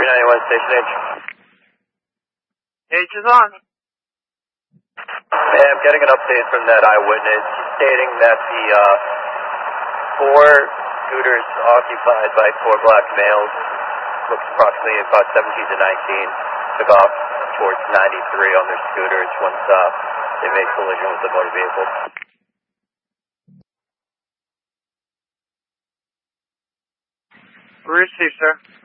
391 station H. H is on. I'm getting an update from that eyewitness stating that the 4 scooters occupied by 4 black males, looks approximately about 17 to 19, took off towards 93 on their scooters once they made collision with the motor vehicle. Received, sir.